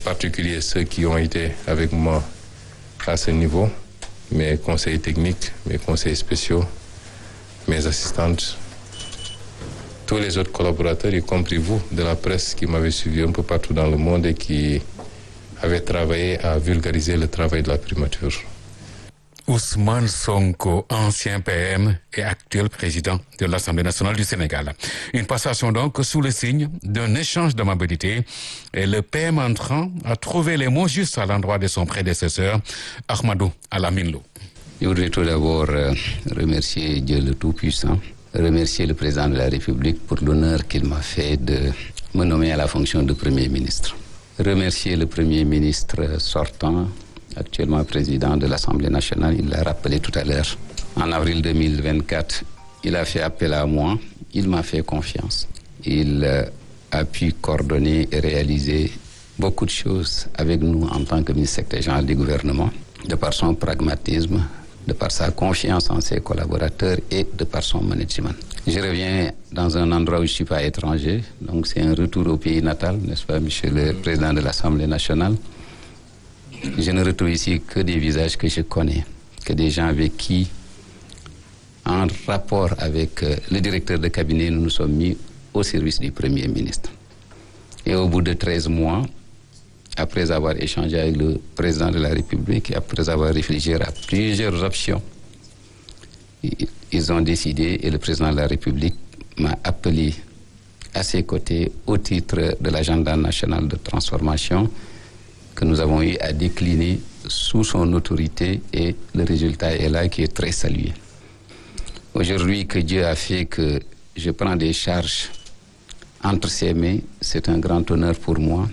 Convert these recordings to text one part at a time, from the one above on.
particulier ceux qui ont été avec moi à ce niveau, mes conseillers techniques, mes conseillers spéciaux, mes assistantes, tous les autres collaborateurs, y compris vous, de la presse qui m'avez suivi un peu partout dans le monde et qui avaient travaillé à vulgariser le travail de la primature. Ousmane Sonko, ancien PM et actuel président de l'Assemblée nationale du Sénégal. Une passation donc sous le signe d'un échange d'amabilité et le PM entrant a trouvé les mots justes à l'endroit de son prédécesseur, Ahmadou Alamine Lo. Je voudrais tout d'abord remercier Dieu le Tout-Puissant, remercier le président de la République pour l'honneur qu'il m'a fait de me nommer à la fonction de Premier ministre. Remercier le Premier ministre sortant, actuellement président de l'Assemblée nationale, il l'a rappelé tout à l'heure. En avril 2024, il a fait appel à moi, il m'a fait confiance. Il a pu coordonner et réaliser beaucoup de choses avec nous en tant que ministre secrétaire général du gouvernement, de par son pragmatisme, de par sa confiance en ses collaborateurs et de par son management. Je reviens dans un endroit où je ne suis pas étranger, donc c'est un retour au pays natal, n'est-ce pas, monsieur le président de l'Assemblée nationale. Je ne retrouve ici que des visages que je connais, que des gens avec qui, en rapport avec le directeur de cabinet, nous nous sommes mis au service du Premier ministre. Et au bout de 13 mois, après avoir échangé avec le président de la République et après avoir réfléchi à plusieurs options, ils ont décidé et le président de la République m'a appelé à ses côtés au titre de l'agenda national de transformation que nous avons eu à décliner sous son autorité et le résultat est là qui est très salué. Aujourd'hui que Dieu a fait que je prends des charges entre ses mains, c'est un grand honneur pour moi.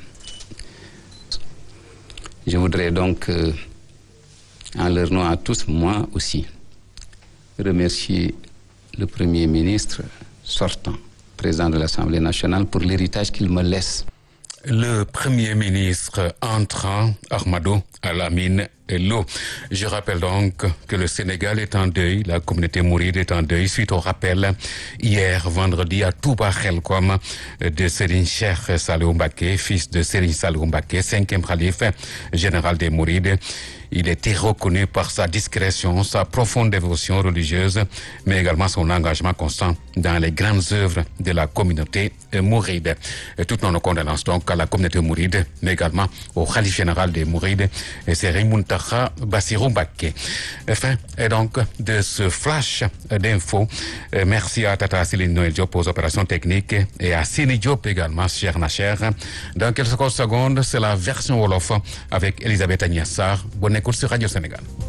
Je voudrais donc, en leur nom à tous, moi aussi, remercier le Premier ministre sortant, président de l'Assemblée nationale, pour l'héritage qu'il me laisse. Le Premier ministre entrant, Ahmadou Alamine Lo. Je rappelle donc que le Sénégal est en deuil, la communauté mouride est en deuil suite au rappel hier vendredi à Touba Khelkom de Serigne Cheikh Saliou Mbacké, fils de Serigne Saliou Mbacké, 5e khalife général des Mourides. Il était reconnu par sa discrétion, sa profonde dévotion religieuse, mais également son engagement constant dans les grandes œuvres de la communauté mouride. Toutes nos condoléances donc à la communauté mouride, mais également au khalife général des Mourides, Serigne Mountakha Bassirou Mbacké. Fin et donc de ce flash d'infos. Merci à Tata Céline Noël Diop aux opérations techniques et à Sini Diop également, cher Nacher. Dans quelques secondes, c'est la version Wolof avec Elisabeth Agnès Sarr. Bonne écoute sur Radio Sénégal.